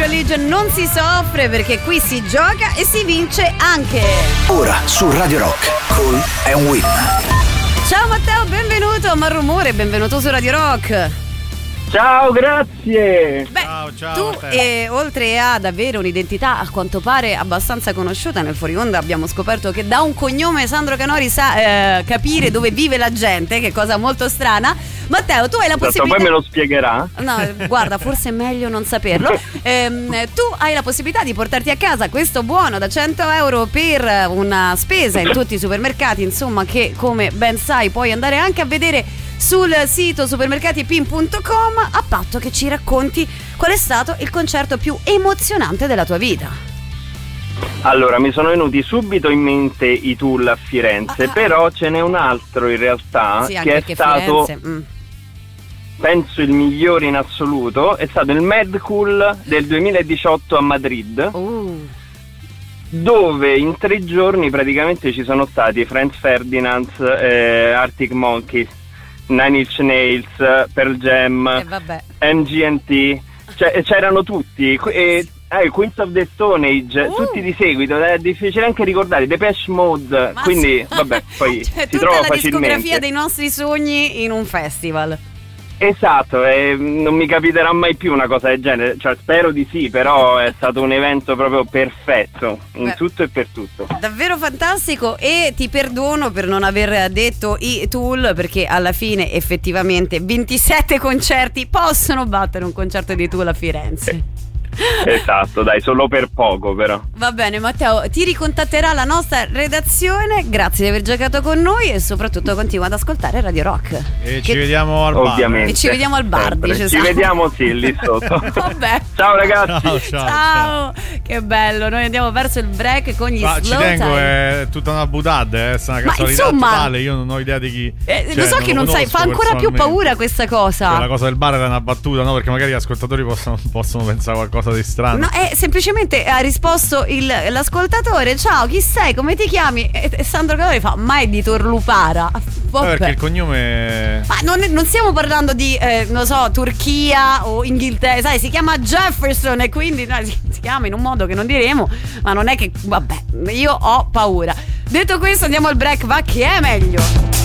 Religion non si soffre, perché qui si gioca e si vince anche. Ora su Radio Rock, Call and Win. Ciao Matteo, benvenuto a Malrumore, benvenuto su Radio Rock. Ciao, grazie. Beh, ciao tu oltre ad avere un'identità a quanto pare abbastanza conosciuta, nel fuori onda abbiamo scoperto che da un cognome Sandro Canori sa capire dove vive la gente, che cosa molto strana. Matteo, tu hai la possibilità. Poi me lo spiegherà. No, guarda, forse è meglio non saperlo. Tu hai la possibilità di portarti a casa questo buono da 100 euro per una spesa in tutti i supermercati, insomma, che come ben sai puoi andare anche a vedere sul sito supermercatipin.com, a patto che ci racconti qual è stato il concerto più emozionante della tua vita. Allora, mi sono venuti subito in mente i Tool a Firenze, però ce n'è un altro in realtà, sì, che è stato penso il migliore in assoluto. È stato il Mad Cool del 2018 a Madrid, dove in 3 giorni praticamente ci sono stati Franz Ferdinand, Arctic Monkeys, Nine Inch Nails, Pearl Jam, MGMT, cioè c'erano tutti, Queens of the Stone Age, tutti di seguito, è difficile anche ricordare, Depeche Mode, quindi vabbè, poi cioè, si trova facilmente. Tutta la discografia dei nostri sogni in un festival. Esatto, non mi capiterà mai più una cosa del genere, cioè spero di sì, però è stato un evento proprio perfetto in tutto e per tutto. Davvero fantastico, e ti perdono per non aver detto i Tool, perché alla fine effettivamente 27 concerti possono battere un concerto di Tool a Firenze. Esatto, dai, solo per poco però. Va bene Matteo, ti ricontatterà la nostra redazione, grazie di aver giocato con noi e soprattutto continua ad ascoltare Radio Rock. E ci vediamo al bar. Ovviamente. E ci vediamo al bar, dice Ci vediamo lì sotto. Vabbè. Ciao ragazzi. Ciao. Che bello, noi andiamo verso il break con gli Slow Slow Time. Ci tengo, è tutta una butade, è una casualità totale, io non ho idea di chi. Lo so che non sai, fa ancora più paura questa cosa. Cioè, la cosa del bar era una battuta, no? Perché magari gli ascoltatori possono pensare qualcosa di strano. No, semplicemente ha risposto l'ascoltatore: ciao, chi sei, come ti chiami? E Sandro Canori fa: ma è di Torlupara. Perché il cognome. Ma non stiamo parlando di non so, Turchia o Inghilterra, sai, si chiama Jefferson e quindi si chiama in un modo che non diremo, ma non è che, vabbè, io ho paura. Detto questo, andiamo al break, va che è meglio.